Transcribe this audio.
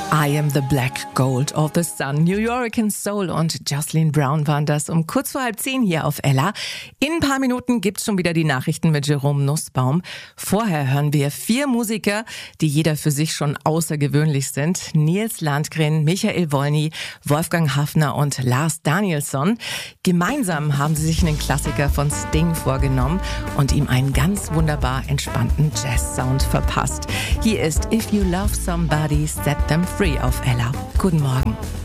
I Am the Black Gold of the Sun. New York Soul und Jocelyn Brown waren das um kurz vor 9:30 hier auf Ella. In ein paar Minuten gibt's schon wieder die Nachrichten mit Jerome Nussbaum. Vorher hören wir 4 Musiker, die jeder für sich schon außergewöhnlich sind. Nils Landgren, Michael Wolny, Wolfgang Hafner und Lars Danielsson. Gemeinsam haben sie sich einen Klassiker von Sting vorgenommen und ihm einen ganz wunderbar entspannten Jazz-Sound verpasst. Hier ist If You Love Somebody, Set Them Free auf Ella. Guten Morgen.